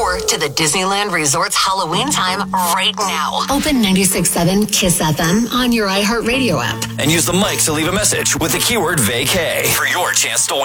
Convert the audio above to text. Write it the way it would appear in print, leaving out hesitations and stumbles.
or to the Disneyland Resort's Halloween time right now. Open 96.7 KISS FM on your iHeartRadio app. And use the mic to leave a message with the keyword vacay for your chance to win.